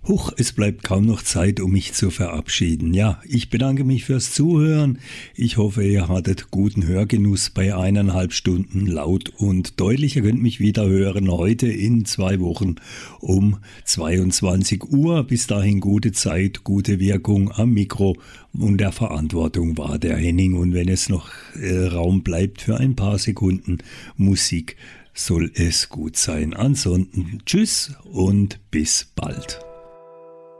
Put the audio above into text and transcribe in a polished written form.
Huch, es bleibt kaum noch Zeit, um mich zu verabschieden. Ja, ich bedanke mich fürs Zuhören. Ich hoffe, ihr hattet guten Hörgenuss bei 1,5 Stunden laut und deutlich. Ihr könnt mich wieder hören heute in 2 Wochen um 22 Uhr. Bis dahin gute Zeit, gute Wirkung am Mikro und der Verantwortung war der Henning. Und wenn es noch Raum bleibt für ein paar Sekunden Musik, soll es gut sein. Ansonsten tschüss und bis bald.